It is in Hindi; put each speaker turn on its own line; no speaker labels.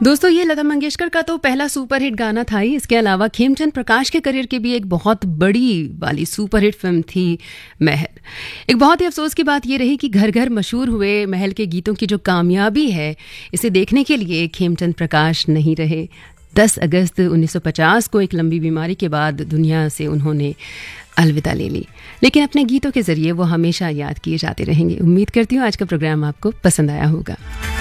दोस्तों, ये लता मंगेशकर का तो पहला सुपरहिट गाना था ही। इसके अलावा खेमचंद प्रकाश के करियर की भी एक बहुत बड़ी वाली सुपरहिट फिल्म थी महल। एक बहुत ही अफसोस की बात ये रही कि घर घर मशहूर हुए महल के गीतों की जो कामयाबी है, इसे देखने के लिए खेमचंद प्रकाश नहीं रहे। 10 अगस्त 1950 को एक लंबी बीमारी के बाद दुनिया से उन्होंने अलविदा ले ली, लेकिन अपने गीतों के जरिए वो हमेशा याद किए जाते रहेंगे। उम्मीद करती हूँ आज का प्रोग्राम आपको पसंद आया होगा।